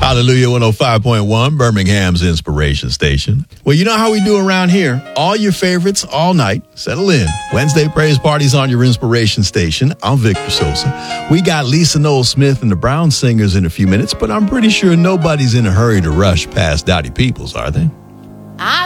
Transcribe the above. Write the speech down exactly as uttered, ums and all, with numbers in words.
Hallelujah one oh five point one, Birmingham's Inspiration Station. Well, you know how we do around here. All your favorites all night. Settle in. Wednesday praise parties on your Inspiration Station. I'm Victor Sosa. We got Lisa Noel Smith and the Brown Singers in a few minutes, but I'm pretty sure nobody's in a hurry to rush past Dottie Peoples, are they? I